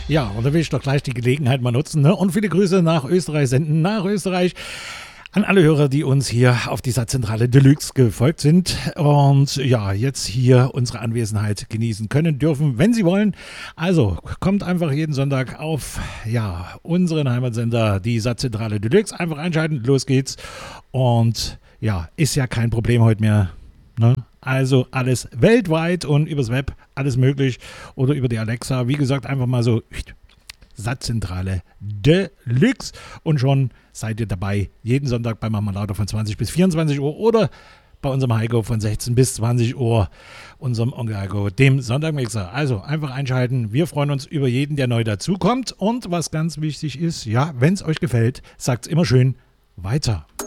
Ja, und da will ich doch gleich die Gelegenheit mal nutzen, ne? Und viele Grüße nach Österreich senden, nach Österreich. An alle Hörer, die uns hier auf dieser Zentrale Deluxe gefolgt sind und ja, jetzt hier unsere Anwesenheit genießen können dürfen, wenn sie wollen. Also kommt einfach jeden Sonntag auf unseren Heimatsender, die Zentrale Deluxe. Einfach einschalten, los geht's. Und ja, ist ja kein Problem heute mehr. Ne? Also alles weltweit und übers Web, alles möglich. Oder über die Alexa. Wie gesagt, einfach mal so Satzzentrale Deluxe und schon seid ihr dabei. Jeden Sonntag bei Mama Lauter von 20 bis 24 Uhr oder bei unserem Heiko von 16 bis 20 Uhr, unserem Onkel Heiko, dem Sonntagmixer. Also einfach einschalten. Wir freuen uns über jeden, der neu dazukommt. Und was ganz wichtig ist, ja, wenn es euch gefällt, sagt es immer schön weiter.